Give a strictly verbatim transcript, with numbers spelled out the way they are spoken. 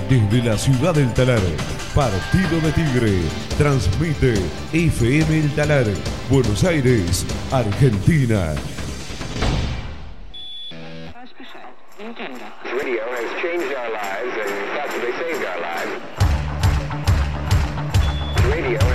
Desde la ciudad del Talar, Partido de Tigre, transmite F M El Talar, Buenos Aires, Argentina. Radio has changed our lives and possibly saved our lives. Radio